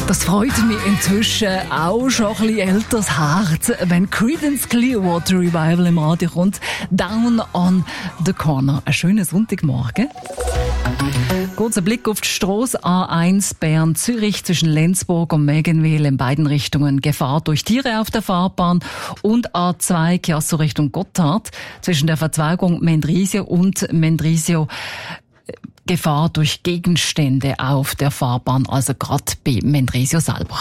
Das freut mich inzwischen auch schon ein bisschen älteres Herz, wenn Creedence Clearwater Revival im Radio kommt. Down on the Corner. Einen schönen Sonntagmorgen. Kurzer Blick auf die Strasse A1 Bern-Zürich zwischen Lenzburg und Megenwil in beiden Richtungen. Gefahr durch Tiere auf der Fahrbahn. Und A2 Chiasso Richtung Gotthard zwischen der Verzweigung Mendrisio und Mendrisio. Gefahr durch Gegenstände auf der Fahrbahn, also gerade bei Mendrisio selber.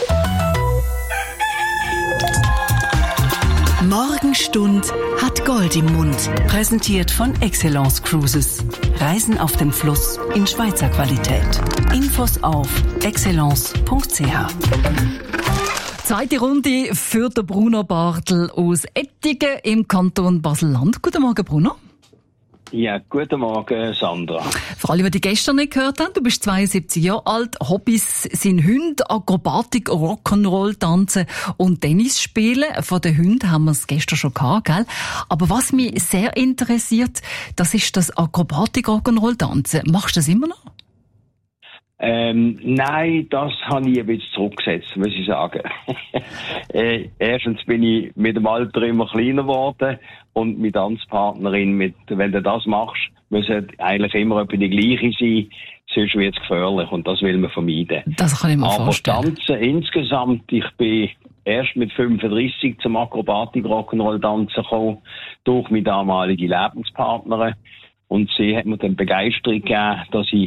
Morgenstund hat Gold im Mund. Präsentiert von Excellence Cruises. Reisen auf dem Fluss in Schweizer Qualität. Infos auf excellence.ch. Zweite Runde für den Bruno Bartel aus Ettigen im Kanton Basel-Land. Guten Morgen, Bruno. Ja, guten Morgen, Sandra. Für alle, die gestern nicht gehört haben, du bist 72 Jahre alt, Hobbys sind Hunde, Akrobatik, Rock'n'Roll, Tanzen und Tennis spielen. Von den Hunden haben wir es gestern schon gehabt, gell? Aber was mich sehr interessiert, das ist das Akrobatik, Rock'n'Roll, Tanzen. Machst du das immer noch? Nein, das habe ich ein bisschen zurückgesetzt, muss ich sagen. Erstens bin ich mit dem Alter immer kleiner geworden und mit Tanzpartnerin, wenn du das machst, müssen eigentlich immer etwa die gleiche sein, sonst wird es gefährlich und das will man vermeiden. Das kann ich mir vorstellen. Aber Tanzen insgesamt, ich bin erst mit 35 zum Akrobatik Rock'n'Roll Tanzen gekommen, durch meine damalige Lebenspartnerin. Und sie hat mir dann Begeisterung gegeben, dass ich,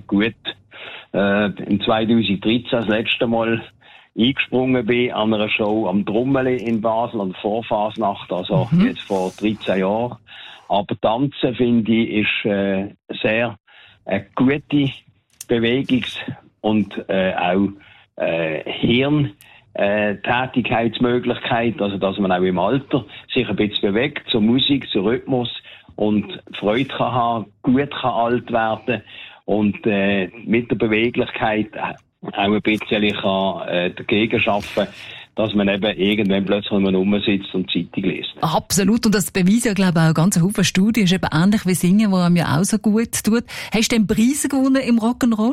im 2013 das letzte Mal eingesprungen bin an einer Show am Drummeli in Basel, an der Vorfasnacht, also jetzt vor 13 Jahren. Aber Tanzen, finde ich, ist sehr eine gute Bewegungs- und auch Hirntätigkeitsmöglichkeit, also dass man auch im Alter sich ein bisschen bewegt, zur Musik, zum Rhythmus und Freude kann haben, gut kann alt werden und mit der Beweglichkeit auch ein bisschen kann dagegen arbeiten, dass man eben irgendwann plötzlich nur rumsitzt und Zeitung liest. Absolut, und das beweisen ja, glaube ich, auch ganz Haufen Studien. Ist eben ähnlich wie Singen, was einem ja auch so gut tut. Hast du denn Preise gewonnen im Rock'n'Roll?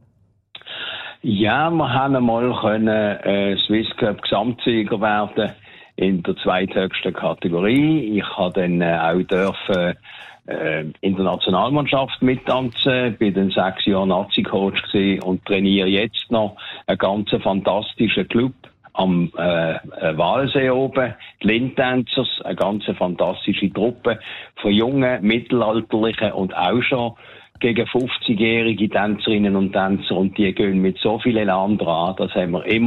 Ja, wir haben einmal Swiss Cup Gesamtsieger werden in der zweithöchsten Kategorie. Ich habe dann auch dürfen in der Nationalmannschaft mittanzen, bin dann 6 Jahre Nazi-Coach gewesen und trainiere jetzt noch einen ganz fantastischen Club am Walsee oben, die Lindtänzers, eine ganz fantastische Truppe von jungen, mittelalterlichen und auch schon gegen 50-jährige Tänzerinnen und Tänzer und die gehen mit so viel Elan dran, das haben wir immer